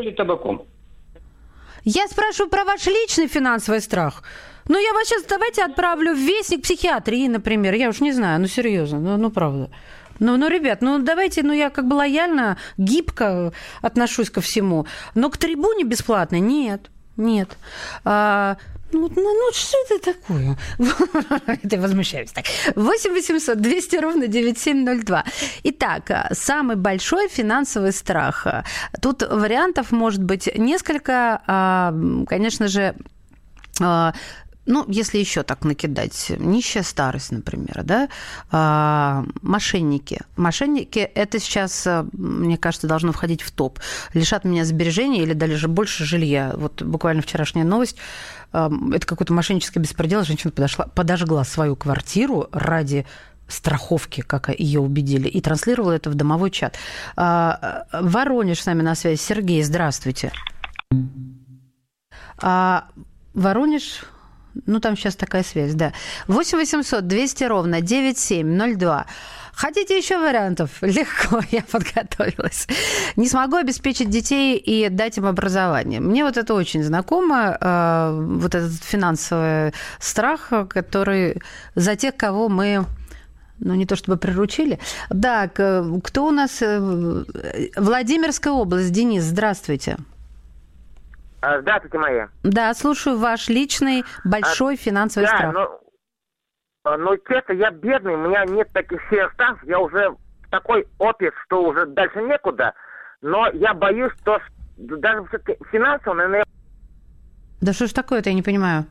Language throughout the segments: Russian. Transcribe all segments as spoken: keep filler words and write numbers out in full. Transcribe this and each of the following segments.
торговли табаком. Я спрашиваю про ваш личный финансовый страх. Ну, я вас сейчас давайте отправлю в вестник психиатрии, например. Я уж не знаю, ну, серьезно, ну, ну правда. Ну, ну, ребят, ну, давайте, ну, я как бы лояльно, гибко отношусь ко всему. Но к трибуне бесплатно нет, нет. А, ну, ну, ну, что это такое? Это я возмущаюсь так. восемь восемьсот двести ровно девяносто семь ноль два. Итак, самый большой финансовый страх. Тут вариантов может быть несколько. Конечно же, ну, если еще так накидать, нищая старость, например, да, а, мошенники. Мошенники, это сейчас, мне кажется, должно входить в топ. Лишат меня сбережений или даже больше жилья. Вот буквально вчерашняя новость. Это какой-то мошеннический беспредел. Женщина подошла, подожгла свою квартиру ради страховки, как ее убедили, и транслировала это в домовой чат. А, Воронеж с нами на связи. Сергей, здравствуйте. А, Воронеж... Ну, там сейчас такая связь, да. восемь восемьсот двести ровно девяносто семь ноль два. Хотите еще вариантов? Легко, я подготовилась. Не смогу обеспечить детей и дать им образование. Мне вот это очень знакомо, вот этот финансовый страх, который за тех, кого мы... Ну, не то чтобы приручили. Да, кто у нас? Владимирская область. Денис, здравствуйте. Здравствуйте, Мария. Да, слушаю ваш личный большой а, финансовый да, страх. Ну, ну, честно, я бедный, у меня нет таких всех страхов, я уже в такой опис, что уже дальше некуда, но я боюсь, что даже все-таки финансово, наверное... Да что ж такое-то, я не понимаю.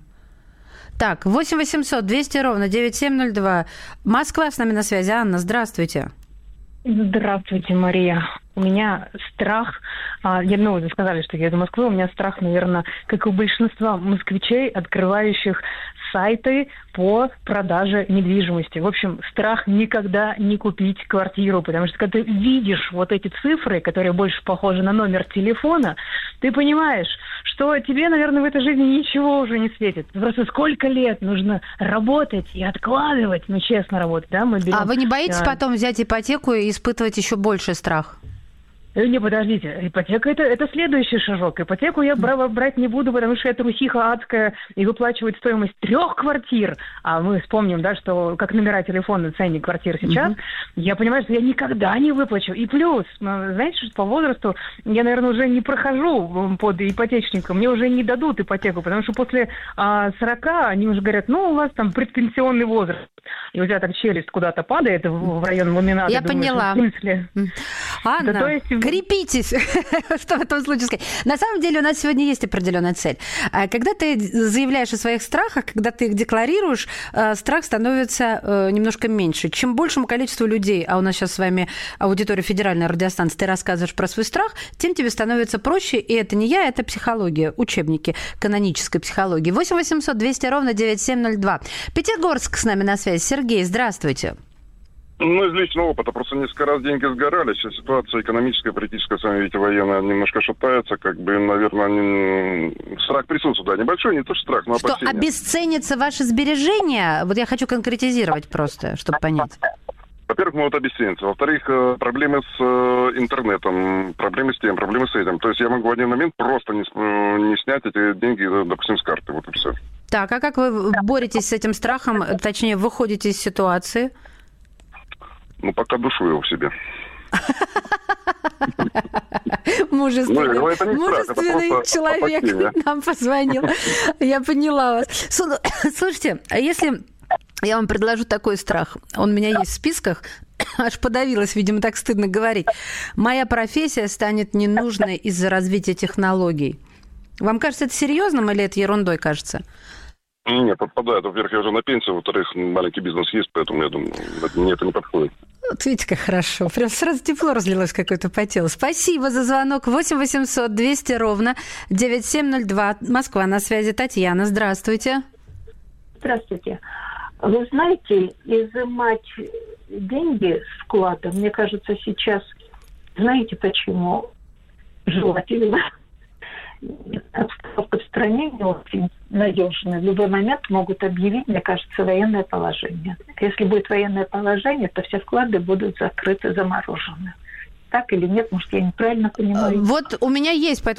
Так, восемь восемьсот двести ровно девяносто семь ноль два. Москва с нами на связи. Анна, здравствуйте. Здравствуйте, Мария. У меня страх, я, ну, вы сказали, что я из Москвы, у меня страх, наверное, как у большинства москвичей, открывающих сайты по продаже недвижимости. В общем, страх никогда не купить квартиру, потому что когда ты видишь вот эти цифры, которые больше похожи на номер телефона, ты понимаешь, что тебе, наверное, в этой жизни ничего уже не светит. Просто сколько лет нужно работать и откладывать, ну, честно работать, да? Мы берем, а вы не боитесь а... потом взять ипотеку и испытывать еще больший страх? Не, подождите, ипотека это, это следующий шажок. Ипотеку я бра- брать не буду, потому что это трусиха адская и выплачивает стоимость трех квартир. А мы вспомним, да, что как номера телефона, ценник квартир сейчас. Mm-hmm. Я понимаю, что я никогда не выплачу. И плюс, знаете, что по возрасту я, наверное, уже не прохожу под ипотечником. Мне уже не дадут ипотеку, потому что после а, сорока они уже говорят, ну, у вас там предпенсионный возраст. И у тебя так челюсть куда-то падает в район ламината. Я думаешь, поняла. В смысле? Анна, да, то есть... крепитесь, что в этом случае сказать. На самом деле у нас сегодня есть определенная цель. Когда ты заявляешь о своих страхах, когда ты их декларируешь, страх становится немножко меньше. Чем большему количеству людей, а у нас сейчас с вами аудитория федеральной радиостанции, ты рассказываешь про свой страх, тем тебе становится проще. И это не я, это психология, учебники канонической психологии. восемь восемьсот двести ровно девяносто семь ноль два. Пятигорск с нами на связи. Сергей, здравствуйте. Ну, из личного опыта. Просто несколько раз деньги сгорали. Сейчас ситуация экономическая, политическая, сами видите, военная, немножко шатается. Как бы, наверное, не... страх присутствует. Да, небольшой, не то что страх, но что опасение. Что, обесценятся ваши сбережения? Вот я хочу конкретизировать просто, чтобы понять. Во-первых, могут обесцениться. Во-вторых, проблемы с интернетом, проблемы с тем, проблемы с этим. То есть я могу в один момент просто не, не снять эти деньги, допустим, с карты. Вот и все. Так, а как вы боретесь с этим страхом, точнее, выходите из ситуации? Ну, пока душу его в себе. Мужественный, ну, это не мужественный страх, это человек опасение. Нам позвонил. Я поняла вас. Слушайте, а если я вам предложу такой страх, он у меня есть в списках, аж подавилась, видимо, так стыдно говорить. Моя профессия станет ненужной из-за развития технологий. Вам кажется это серьезным или это ерундой кажется? Нет, подпадает. Во-первых, я уже на пенсию, во-вторых, маленький бизнес есть, поэтому я думаю, мне это не подходит. Вот видите, как хорошо. Прям сразу тепло разлилось какое-то по телу. Спасибо за звонок. восемь восемьсот двести ровно девяносто семь ноль два. Москва на связи. Татьяна, здравствуйте. Здравствуйте. Вы знаете, изымать деньги с вклада, мне кажется, сейчас, знаете почему, желательно. Обстановка в стране не очень надежная. В любой момент могут объявить, мне кажется, военное положение. Если будет военное положение, то все вклады будут закрыты, заморожены. Так или нет? Может, я неправильно понимаю? Вот у меня есть по